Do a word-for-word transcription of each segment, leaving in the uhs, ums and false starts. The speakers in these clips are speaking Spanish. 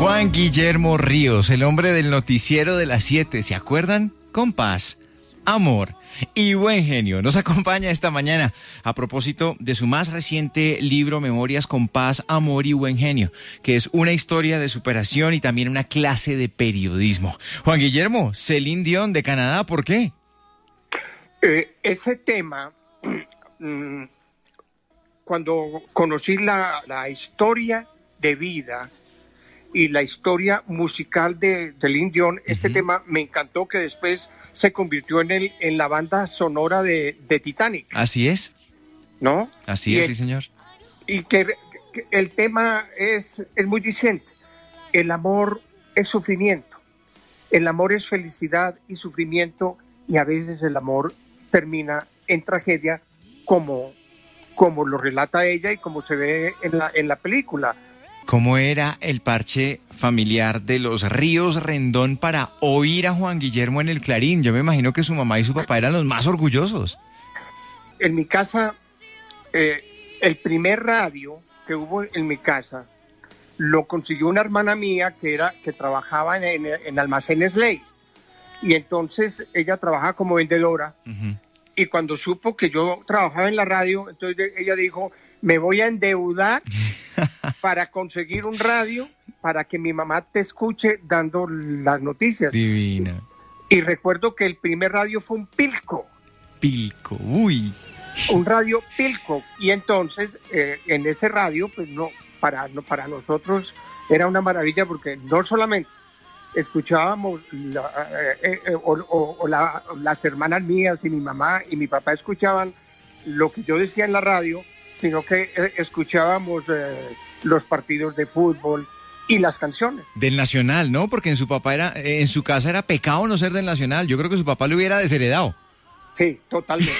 Juan Guillermo Ríos, el hombre del noticiero de las siete, ¿se acuerdan? Con paz, amor y buen genio. Nos acompaña esta mañana a propósito de su más reciente libro Memorias con paz, amor y buen genio, que es una historia de superación y también una clase de periodismo. Juan Guillermo, Celine Dion de Canadá, ¿por qué? Eh, ese tema, cuando conocí la, la historia de vida y la historia musical de Celine Dion, uh-huh. Este tema me encantó, que después se convirtió en el en la banda sonora de, de Titanic. Así es. ¿No? Así y es, el, sí, señor. Y que, que el tema es, es muy diciente. El amor es sufrimiento. El amor es felicidad y sufrimiento, y a veces el amor termina en tragedia, como, como lo relata ella y como se ve en la, en la película. ¿Cómo era el parche familiar de los Ríos Rendón para oír a Juan Guillermo en el Clarín? Yo me imagino que su mamá y su papá eran los más orgullosos. En mi casa, eh, el primer radio que hubo en mi casa lo consiguió una hermana mía que era que trabajaba en, en, en Almacenes Ley. Y entonces ella trabajaba como vendedora. Uh-huh. Y cuando supo que yo trabajaba en la radio, entonces ella dijo: me voy a endeudar para conseguir un radio para que mi mamá te escuche dando las noticias. Divina. Y, y recuerdo que el primer radio fue un Pilco. Pilco, uy. Un radio Pilco. Y entonces, eh, en ese radio, pues no, para, no, para nosotros era una maravilla, porque no solamente escuchábamos la, eh, eh, o, o, o la, las hermanas mías y mi mamá y mi papá escuchaban lo que yo decía en la radio, sino que eh, escuchábamos eh, los partidos de fútbol y las canciones. Del Nacional, ¿no? Porque en su papá era, en su casa era pecado no ser del Nacional. Yo creo que su papá lo hubiera desheredado. Sí, totalmente.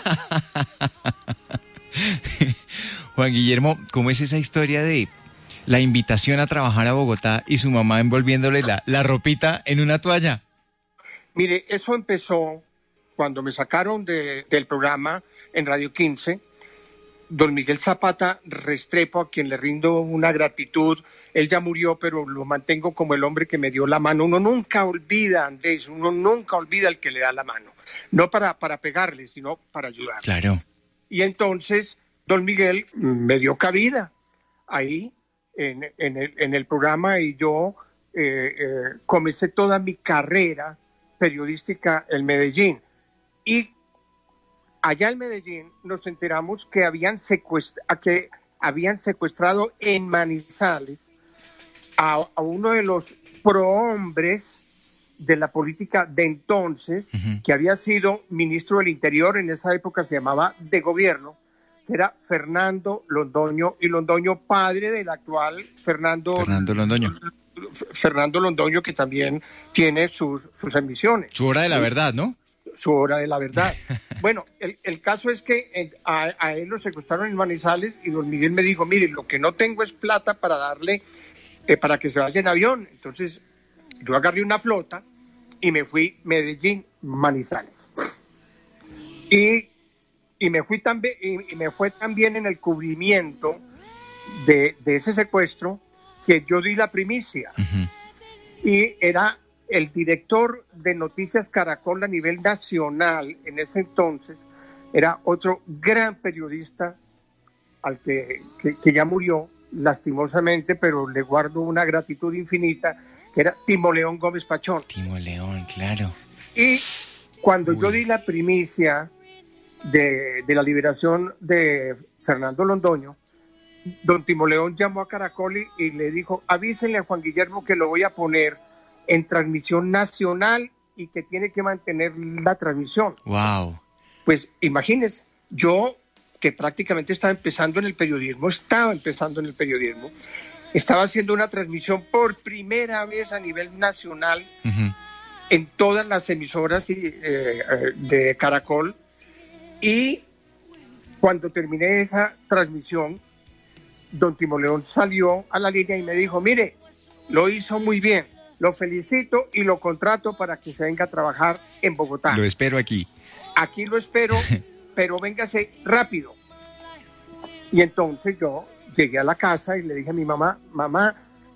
Juan Guillermo, ¿cómo es esa historia de la invitación a trabajar a Bogotá y su mamá envolviéndole la, la ropita en una toalla? Mire, eso empezó cuando me sacaron de, del programa en Radio quince. Don Miguel Zapata Restrepo, a quien le rindo una gratitud. Él ya murió, pero lo mantengo como el hombre que me dio la mano. Uno nunca olvida, Andrés, uno nunca olvida al que le da la mano. No para, para pegarle, sino para ayudar. Claro. Y entonces, don Miguel me dio cabida ahí en, en, el, en el programa, y yo eh, eh, comencé toda mi carrera periodística en Medellín. Y allá en Medellín nos enteramos que habían, secuestra- que habían secuestrado en Manizales a, a uno de los prohombres de la política de entonces, uh-huh. que había sido ministro del Interior, en esa época se llamaba de gobierno, que era Fernando Londoño, y Londoño padre del actual Fernando, Fernando Londoño. Fernando Londoño, que también tiene sus, sus emisiones. Su hora de la verdad, ¿no? Su hora de la verdad. Bueno, el, el caso es que eh, a, a él lo secuestraron en Manizales, y don Miguel me dijo: mire, lo que no tengo es plata para darle, eh, para que se vaya en avión. Entonces yo agarré una flota y me fui Medellín, Manizales. Y, y, me, fui también, y, y me fue también en el cubrimiento de, de ese secuestro que yo di la primicia. Uh-huh. Y era el director de Noticias Caracol a nivel nacional en ese entonces, era otro gran periodista al que, que, que ya murió lastimosamente, pero le guardo una gratitud infinita, que era Timo León Gómez Pachón. Timo León, claro. Y cuando Uy. yo di la primicia de, de la liberación de Fernando Londoño, don Timo León llamó a Caracol y, y le dijo: avísenle a Juan Guillermo que lo voy a poner en transmisión nacional y que tiene que mantener la transmisión. Wow. Pues imagínense, yo que prácticamente estaba empezando en el periodismo, estaba empezando en el periodismo, estaba haciendo una transmisión por primera vez a nivel nacional, uh-huh. en todas las emisoras y, eh, de Caracol, y cuando terminé esa transmisión, don Timo León salió a la línea y me dijo: mire, lo hizo muy bien, lo felicito y lo contrato para que se venga a trabajar en Bogotá. Lo espero aquí. Aquí lo espero, pero véngase rápido. Y entonces yo llegué a la casa y le dije a mi mamá: mamá,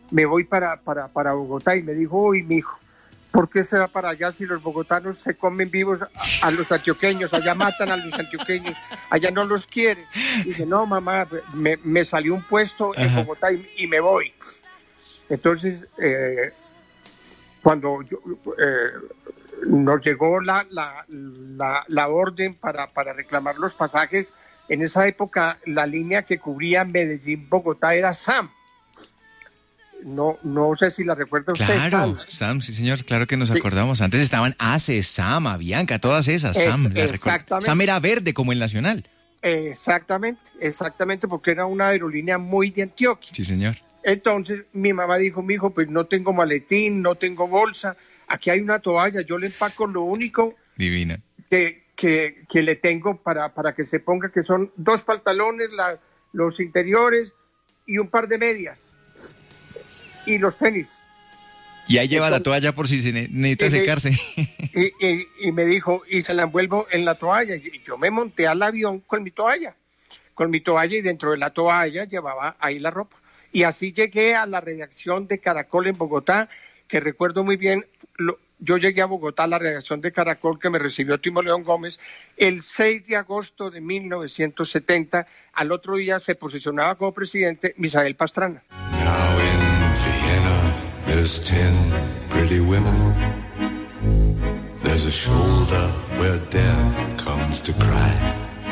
me voy para, para, para Bogotá, y me dijo, uy, mijo, ¿por qué se va para allá si los bogotanos se comen vivos a, a los antioqueños? Allá matan a los antioqueños, allá no los quieren. Y dije, no, mamá, me, me salió un puesto en Ajá. Bogotá y, y me voy. Entonces, eh, cuando yo, eh, nos llegó la, la, la, la orden para, para reclamar los pasajes, en esa época la línea que cubría Medellín-Bogotá era SAM. No, no sé si la recuerda usted. Claro, SAM, SAM sí señor, claro que nos acordamos. Sí. Antes estaban ACE, SAM, Avianca, todas esas, es, SAM. Exactamente. SAM era verde como el Nacional. Exactamente, exactamente, porque era una aerolínea muy de Antioquia. Sí señor. Entonces mi mamá dijo, mi hijo, pues no tengo maletín, no tengo bolsa, aquí hay una toalla, yo le empaco lo único Divina. que, que, que le tengo para, para que se ponga, que son dos pantalones, la, los interiores y un par de medias y los tenis. Y ahí lleva Entonces, la toalla por si se necesita y secarse. Y, y, y me dijo, y se la envuelvo en la toalla. Y yo me monté al avión con mi toalla, con mi toalla, y dentro de la toalla llevaba ahí la ropa. Y así llegué a la redacción de Caracol en Bogotá, que recuerdo muy bien, lo, yo llegué a Bogotá a la redacción de Caracol que me recibió Timo León Gómez el seis de agosto de mil novecientos setenta. Al otro día se posicionaba como presidente Misael Pastrana. Now in Vienna there's ten pretty women. There's a shoulder where death comes to cry.